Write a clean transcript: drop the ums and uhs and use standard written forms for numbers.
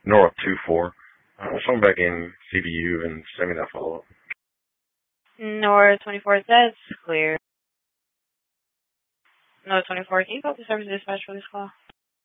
North 2-4. Someone back in CBU and send me that follow-up. North 24 says clear. North 24, can you call the service dispatch for this call?